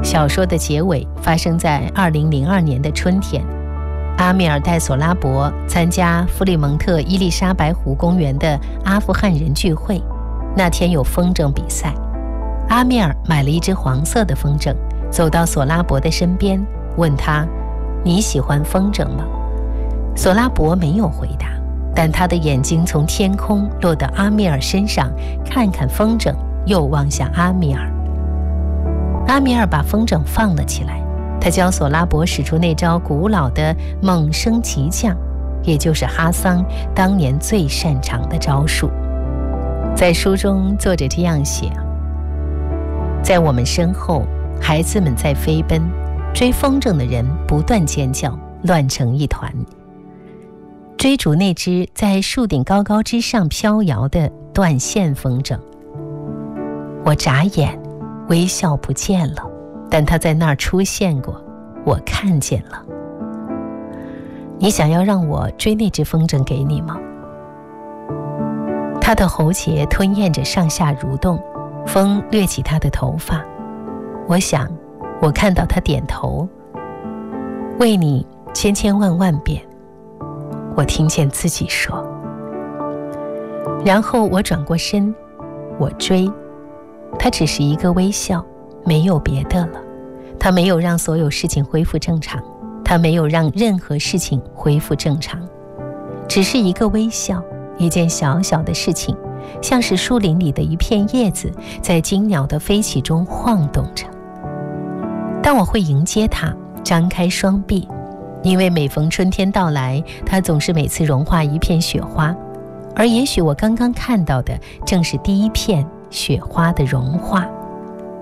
小说的结尾发生在2002年的春天，阿米尔带索拉伯参加弗里蒙特伊丽莎白湖公园的阿富汗人聚会。那天有风筝比赛，阿米尔买了一只黄色的风筝，走到索拉伯的身边，问他：你喜欢风筝吗？索拉伯没有回答，但他的眼睛从天空落到阿米尔身上，看看风筝，又望向阿米尔。阿米尔把风筝放了起来，他教索拉伯使出那招古老的猛升急降，也就是哈桑当年最擅长的招数。在书中作者这样写：在我们身后，孩子们在飞奔，追风筝的人不断尖叫，乱成一团，追逐那只在树顶高高之上飘摇的断线风筝。我眨眼，微笑不见了，但它在那儿出现过，我看见了。你想要让我追那只风筝给你吗？他的喉结吞咽着上下蠕动，风掠起他的头发。我想，我看到他点头。为你千千万万遍，我听见自己说。然后我转过身，我追。他只是一个微笑，没有别的了。他没有让所有事情恢复正常，他没有让任何事情恢复正常，只是一个微笑，一件小小的事情，像是树林里的一片叶子在惊鸟的飞起中晃动着。但我会迎接它，张开双臂，因为每逢春天到来，它总是每次融化一片雪花，而也许我刚刚看到的正是第一片雪花的融化。